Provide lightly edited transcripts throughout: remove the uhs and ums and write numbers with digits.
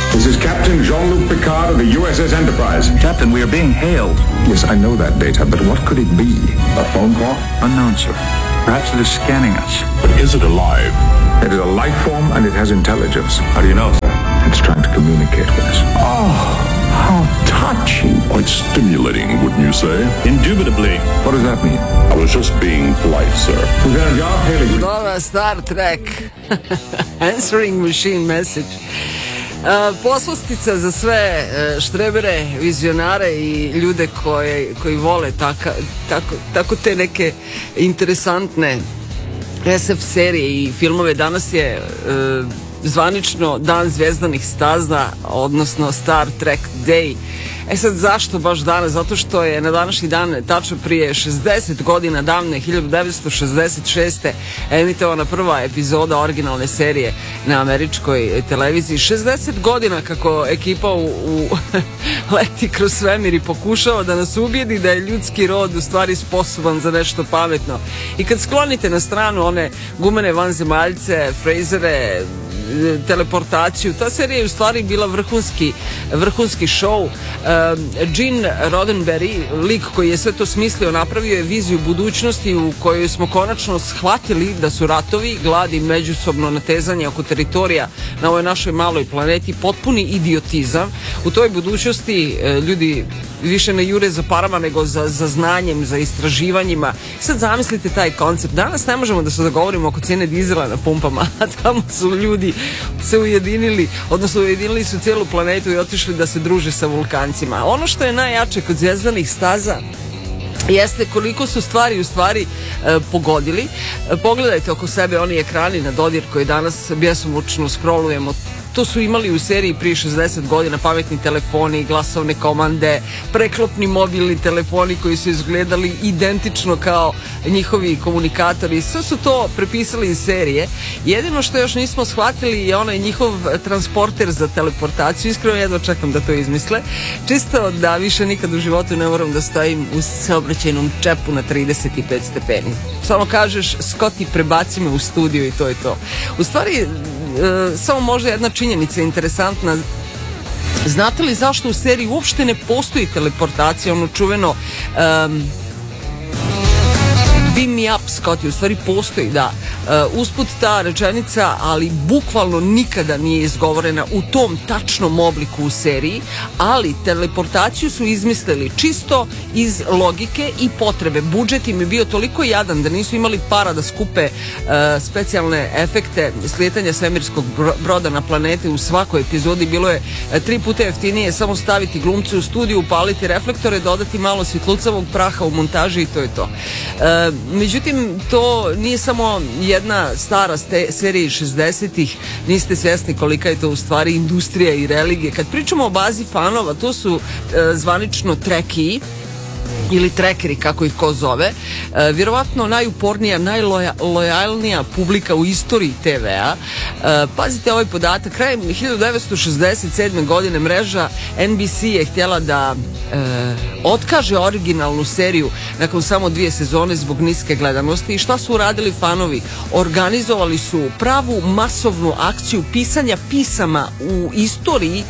This is Captain Jean-Luc Picard of the USS Enterprise. Captain, we are being hailed. Yes, I know that, Data, but what could it be? A phone call? Unknown, sir. Perhaps it is scanning us. But is it alive? It is a life form and it has intelligence. How do you know, sir? It's trying to communicate with us. Oh, how touching. Quite stimulating, wouldn't you say? Indubitably. What does that mean? I was just being polite, sir. Lieutenant Garth Haley. Nova Star Trek Answering Machine Message. Poslastica za sve štrebere, vizionare i ljude koji vole tako te neke interesantne SF serije i filmove. Danas je zvanično Dan zvezdanih staza, odnosno Star Trek Day. Sad zašto baš danas? Zato što je na današnji dan, tačno prije 60 godina, davne 1966. emitovana prva epizoda originalne serije na američkoj televiziji. 60 godina kako ekipa leti kroz svemir i pokušava da nas ubijedi da je ljudski rod u stvari sposoban za nešto pametno. I kad sklonite na stranu one gumene vanzemaljce, frejzere, teleportaciju, ta serija je u stvari bila vrhunski show. Gene Roddenberry, lik koji je sve to smislio, napravio je viziju budućnosti u kojoj smo konačno shvatili da su ratovi, glad i međusobno natezanje oko teritorija na ovoj našoj maloj planeti potpuni idiotizam. U toj budućnosti ljudi više ne jure za parama nego za znanjem, za istraživanjima. Sad zamislite taj koncept. Danas ne možemo da se dogovorimo oko cijene dizela na pumpama, a tamo su ljudi se ujedinili, odnosno ujedinili su cijelu planetu i otišli da se druže sa vulkancima. Ono što je najjače kod zvezdanih staza jeste koliko su stvari u stvari pogodili. Pogledajte oko sebe oni ekrani na dodir koji danas bjesomučno scrollujemo. To su imali u seriji prije 60 godina pametni telefoni, glasovne komande, preklopni mobilni telefoni koji su izgledali identično kao njihovi komunikatori. Sve su to prepisali iz serije. Jedino što još nismo shvatili je onaj njihov transporter za teleportaciju. Iskreno jedva čekam da to izmisle. Čisto da više nikad u životu ne moram da stojim u saobraćajnom čepu na 35 stepeni. Samo kažeš, Scotty, prebaci me u studio i to je to. U stvari, samo možda jedna činjenica interesantna. Znate li zašto u seriji uopšte ne postoji teleportacija, ono čuveno beam me up, Scotty? U stvari postoji, da. Usput ta rečenica, ali bukvalno nikada nije izgovorena u tom tačnom obliku u seriji, ali teleportaciju su izmislili čisto iz logike i potrebe. Budžet im je bio toliko jadan da nisu imali para da skupe specijalne efekte slijetanja svemirskog broda na planete. U svakoj epizodi bilo je 3 puta jeftinije samo staviti glumce u studiju, upaliti reflektore, dodati malo svjetlucavog praha u montaži i to je to. Međutim, to nije samo jedna stara serija iz 60-ih, niste svjesni kolika je to u stvari industrija i religija. Kad pričamo o bazi fanova, to su zvanično trekiji ili trekeri, kako ih ko zove, vjerovatno najupornija, najlojalnija publika u istoriji TV-a. Pazite ovaj podatak, krajem 1967. godine mreža NBC je htjela da otkaže originalnu seriju nakon samo 2 sezone zbog niske gledanosti. I šta su uradili fanovi? Organizovali su pravu masovnu akciju pisanja pisama u istoriji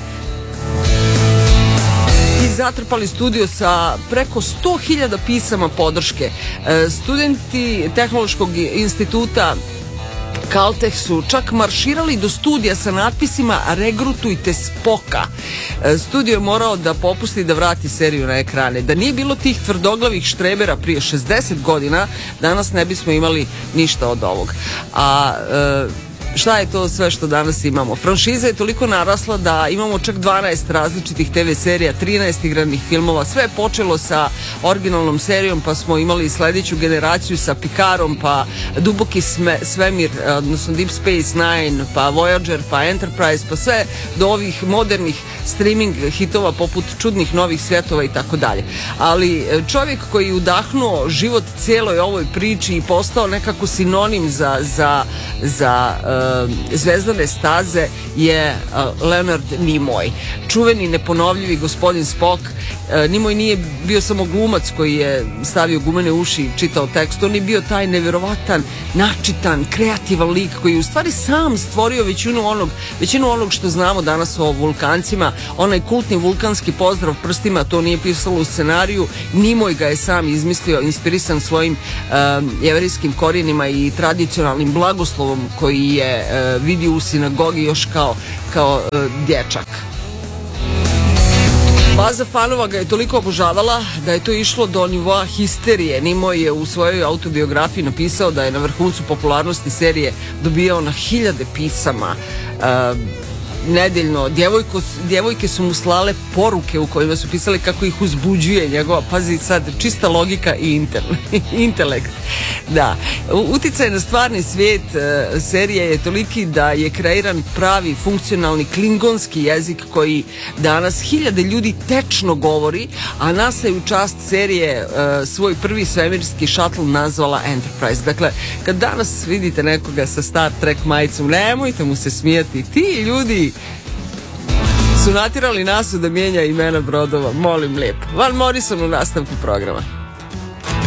i zatrpali studio sa preko 100.000 pisama podrške. Studenti Tehnološkog instituta Caltech su čak marširali do studija sa natpisima "Regrutujte Spoka". Studio je morao da popusti da vrati seriju na ekrane. Da nije bilo tih tvrdoglavih štrebera prije 60 godina, danas ne bismo imali ništa od ovog. A šta je to sve što danas imamo? Franšiza je toliko narasla da imamo čak 12 različitih TV serija, 13 igranih filmova. Sve je počelo sa originalnom serijom, pa smo imali sljedeću generaciju sa Picardom, pa Duboki svemir, odnosno Deep Space Nine, pa Voyager, pa Enterprise, pa sve do ovih modernih streaming hitova poput Čudnih novih svjetova i tako dalje. Ali čovjek koji je udahnuo život cijeloj ovoj priči i postao nekako sinonim za Zvezdane staze je Leonard Nimoy, čuveni neponovljivi gospodin Spock. Nimoy nije bio samo glumac koji je stavio gumene uši i čitao tekst, on je bio taj nevjerovatan, načitan, kreativan lik koji je u stvari sam stvorio većinu onog što znamo danas o vulkancima. Onaj kultni vulkanski pozdrav prstima, to nije pisalo u scenariju, Nimoy ga je sam izmislio, inspirisan svojim jevrejskim korijenima i tradicionalnim blagoslovom koji je vidio u sinagogi još kao dječak. Baza fanova ga je toliko obožavala da je to išlo do nivoa histerije. Nimoy je u svojoj autobiografiji napisao da je na vrhuncu popularnosti serije dobijao na 1000 pisama nedeljno. Djevojke su mu slale poruke u kojima su pisali kako ih uzbuđuje njegova, pazi sad, čista logika i intelekt. Da, uticaj na stvarni svijet serije je toliki da je kreiran pravi funkcionalni klingonski jezik koji danas 1000 ljudi tečno govori, a NASA je u čast serije svoj prvi svemirski šatl nazvala Enterprise. Dakle, kad danas vidite nekoga sa Star Trek majicom, nemojte mu se smijati, ti ljudi su natjerali NASA da mijenja imena brodova, molim lijepo. Van Morrison u nastavku programa.